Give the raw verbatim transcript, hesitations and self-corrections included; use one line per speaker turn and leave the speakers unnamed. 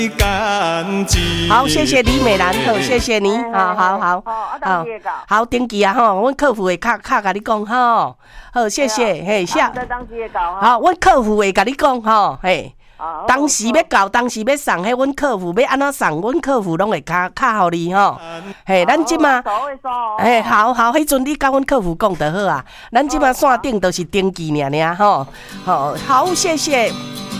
好，谢谢李美兰，好，谢谢你，好好好，好，好，登记啊吼，阮客服会卡卡甲你讲吼，好，谢谢，嘿，下，好，阮客服会甲你讲吼，嘿。当时要到，当时要送，迄阮客服要安怎送，阮客服拢会卡卡互你吼。嘿，咱即马，嘿，好好，迄阵你甲阮客服讲就好啊。咱即马线顶都是登记尔尔吼，好，好，谢谢。